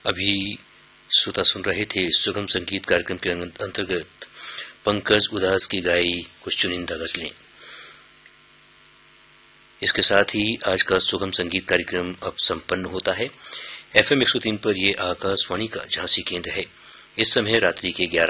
अभी श्रोता सुन रहे थे सुगम संगीत कार्यक्रम के अंतर्गत पंकज उदास की गाई कुछ चुनिंदा गजलें। इसके साथ ही आज का सुगम संगीत कार्यक्रम अब संपन्न होता है। FM 103 पर यह आकाशवाणी का झांसी केंद्र है। इस समय रात्रि के 11